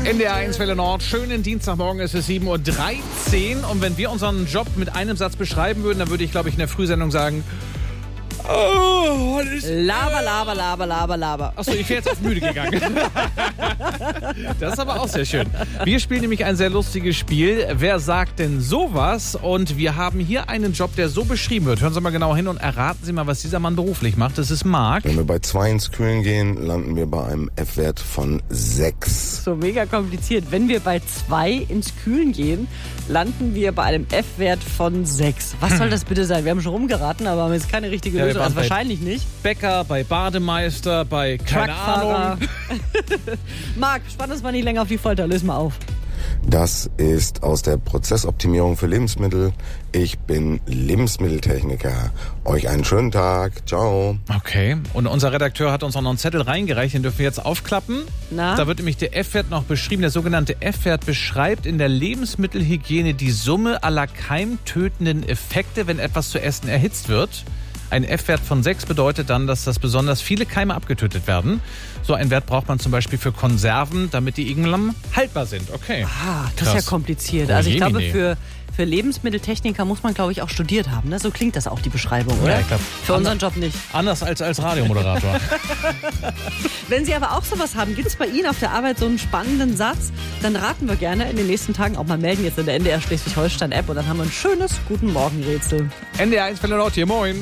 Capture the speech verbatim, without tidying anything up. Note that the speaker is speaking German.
N D R eins Welle Nord, schönen Dienstagmorgen, es ist sieben Uhr dreizehn und wenn wir unseren Job mit einem Satz beschreiben würden, dann würde ich, glaube ich, in der Frühsendung sagen, oh, das ist, Laber, laber, laber, laber, laber. Achso, ich wäre jetzt auf müde gegangen. Das ist aber auch sehr schön. Wir spielen nämlich ein sehr lustiges Spiel. Wer sagt denn sowas? Und wir haben hier einen Job, der so beschrieben wird. Hören Sie mal genau hin und erraten Sie mal, was dieser Mann beruflich macht. Das ist Marc. Wenn wir bei zwei ins Kühlen gehen, landen wir bei einem F-Wert von sechs. So mega kompliziert. Wenn wir bei zwei ins Kühlen gehen, landen wir bei einem F-Wert von sechs. Was soll das bitte sein? Wir haben schon rumgeraten, aber haben jetzt keine richtige Ja, Lösung. Also bei wahrscheinlich nicht. Bäcker, bei Bademeister, bei keine Truckfahrer. Ahnung. Marc, spann uns mal nicht länger auf die Folter. Löse mal auf. Das ist aus der Prozessoptimierung für Lebensmittel. Ich bin Lebensmitteltechniker. Euch einen schönen Tag. Ciao. Okay, und unser Redakteur hat uns auch noch einen Zettel reingereicht, den dürfen wir jetzt aufklappen. Na? Da wird nämlich der F-Wert noch beschrieben. Der sogenannte F-Wert beschreibt in der Lebensmittelhygiene die Summe aller keimtötenden Effekte, wenn etwas zu essen erhitzt wird. Ein F-Wert von sechs bedeutet dann, dass das besonders viele Keime abgetötet werden. So einen Wert braucht man zum Beispiel für Konserven, damit die irgendwann haltbar sind. Okay. Ah, das Krass. ist ja kompliziert. Oh Also ich je, glaube, Mine. für, für Lebensmitteltechniker muss man, glaube ich, auch studiert haben. Ne? So klingt das auch, die Beschreibung, oder? Ja, ich glaub, für unseren Job nicht. Anders als als Radiomoderator. Wenn Sie aber auch sowas haben, gibt es bei Ihnen auf der Arbeit so einen spannenden Satz, dann raten wir gerne in den nächsten Tagen auch mal melden, jetzt in der N D R Schleswig-Holstein-App und dann haben wir ein schönes Guten Morgen-Rätsel. N D R eins Welle Nord hier, moin.